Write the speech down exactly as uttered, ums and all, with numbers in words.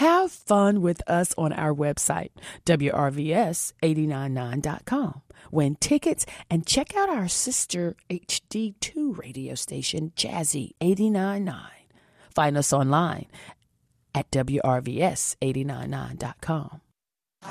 Have fun with us on our website, W R V S eight nine nine dot com. Win tickets and check out our sister H D two radio station, Jazzy eight nine nine. Find us online at W R V S eight nine nine dot com.